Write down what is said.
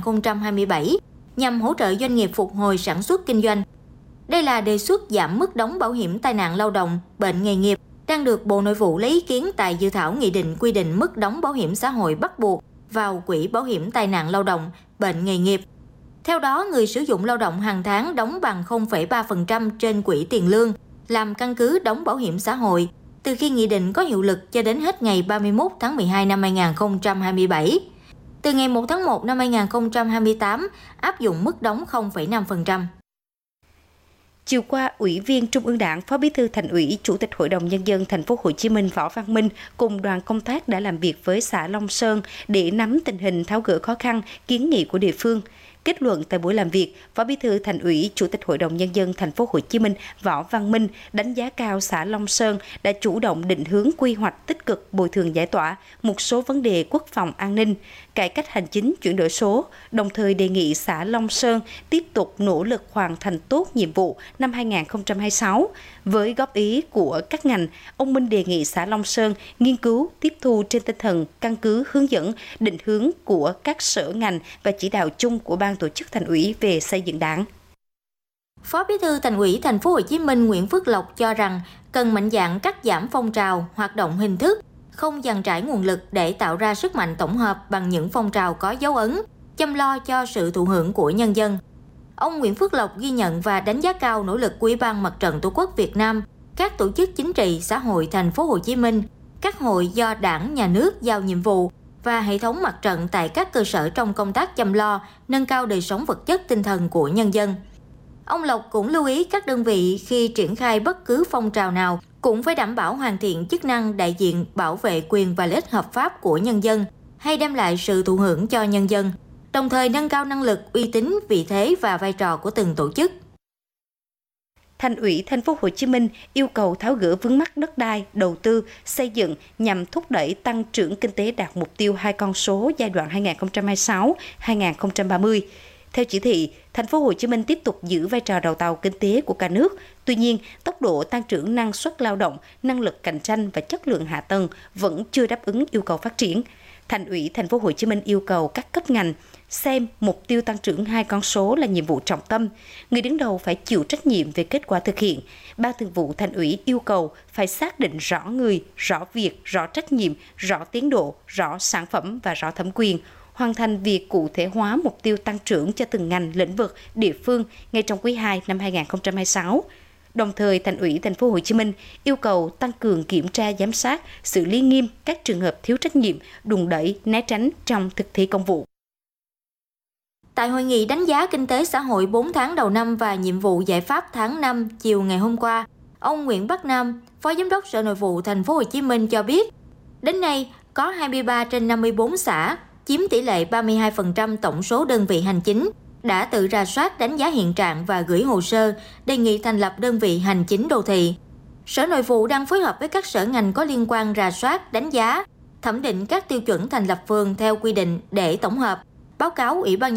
2027 nhằm hỗ trợ doanh nghiệp phục hồi sản xuất kinh doanh. Đây là đề xuất giảm mức đóng bảo hiểm tai nạn lao động, bệnh nghề nghiệp đang được Bộ Nội vụ lấy ý kiến tại dự thảo nghị định quy định mức đóng bảo hiểm xã hội bắt buộc vào quỹ bảo hiểm tai nạn lao động, bệnh nghề nghiệp. Theo đó, người sử dụng lao động hàng tháng đóng bằng 0,3% trên quỹ tiền lương, làm căn cứ đóng bảo hiểm xã hội, từ khi nghị định có hiệu lực cho đến hết ngày 31 tháng 12 năm 2027. Từ ngày 1 tháng 1 năm 2028, áp dụng mức đóng 0,5%. Chiều qua, Ủy viên Trung ương Đảng, Phó Bí thư Thành ủy, Chủ tịch Hội đồng Nhân dân Thành phố Hồ Chí Minh Võ Văn Minh cùng đoàn công tác đã làm việc với xã Long Sơn để nắm tình hình, tháo gỡ khó khăn, kiến nghị của địa phương. Kết luận tại buổi làm việc, Phó Bí thư Thành ủy, Chủ tịch Hội đồng Nhân dân Thành phố Hồ Chí Minh Võ Văn Minh đánh giá cao xã Long Sơn đã chủ động định hướng quy hoạch tích cực bồi thường giải tỏa một số vấn đề quốc phòng an ninh, cải cách hành chính chuyển đổi số, đồng thời đề nghị xã Long Sơn tiếp tục nỗ lực hoàn thành tốt nhiệm vụ năm 2026. Với góp ý của các ngành, ông Minh đề nghị xã Long Sơn nghiên cứu tiếp thu trên tinh thần căn cứ hướng dẫn, định hướng của các sở ngành và chỉ đạo chung của Ban tổ chức Thành ủy về xây dựng Đảng. Phó Bí thư Thành ủy Thành phố Hồ Chí Minh Nguyễn Phước Lộc cho rằng cần mạnh dạn cắt giảm phong trào, hoạt động hình thức, không dàn trải nguồn lực để tạo ra sức mạnh tổng hợp bằng những phong trào có dấu ấn, chăm lo cho sự thụ hưởng của nhân dân. Ông Nguyễn Phước Lộc ghi nhận và đánh giá cao nỗ lực của Ủy ban Mặt trận Tổ quốc Việt Nam, các tổ chức chính trị xã hội Thành phố Hồ Chí Minh, các hội do Đảng, Nhà nước giao nhiệm vụ và hệ thống mặt trận tại các cơ sở trong công tác chăm lo, nâng cao đời sống vật chất tinh thần của nhân dân. Ông Lộc cũng lưu ý các đơn vị khi triển khai bất cứ phong trào nào cũng phải đảm bảo hoàn thiện chức năng đại diện bảo vệ quyền và lợi ích hợp pháp của nhân dân hay đem lại sự thụ hưởng cho nhân dân, đồng thời nâng cao năng lực, uy tín, vị thế và vai trò của từng tổ chức. Thành ủy Thành phố Hồ Chí Minh yêu cầu tháo gỡ vướng mắc đất đai, đầu tư, xây dựng nhằm thúc đẩy tăng trưởng kinh tế đạt mục tiêu 2 con số giai đoạn 2026-2030. Theo chỉ thị, Thành phố Hồ Chí Minh tiếp tục giữ vai trò đầu tàu kinh tế của cả nước. Tuy nhiên, tốc độ tăng trưởng năng suất lao động, năng lực cạnh tranh và chất lượng hạ tầng vẫn chưa đáp ứng yêu cầu phát triển. Thành ủy Thành phố Hồ Chí Minh yêu cầu các cấp ngành xem mục tiêu tăng trưởng 2 con số là nhiệm vụ trọng tâm. Người đứng đầu phải chịu trách nhiệm về kết quả thực hiện. Ban Thường vụ Thành ủy yêu cầu phải xác định rõ người, rõ việc, rõ trách nhiệm, rõ tiến độ, rõ sản phẩm và rõ thẩm quyền. Hoàn thành việc cụ thể hóa mục tiêu tăng trưởng cho từng ngành, lĩnh vực, địa phương ngay trong quý 2 năm 2026. Đồng thời, Thành ủy Thành phố Hồ Chí Minh yêu cầu tăng cường kiểm tra giám sát, xử lý nghiêm các trường hợp thiếu trách nhiệm, đùn đẩy, né tránh trong thực thi công vụ. Tại hội nghị đánh giá kinh tế xã hội 4 tháng đầu năm và nhiệm vụ giải pháp tháng 5 chiều ngày hôm qua, ông Nguyễn Bắc Nam, Phó Giám đốc Sở Nội vụ Thành phố Hồ Chí Minh cho biết, đến nay có 23 trên 54 xã, chiếm tỷ lệ 32% tổng số đơn vị hành chính, đã tự rà soát đánh giá hiện trạng và gửi hồ sơ đề nghị thành lập đơn vị hành chính đô thị. Sở Nội vụ đang phối hợp với các sở ngành có liên quan rà soát, đánh giá, thẩm định các tiêu chuẩn thành lập phường theo quy định để tổng hợp, báo cáo Ủy ban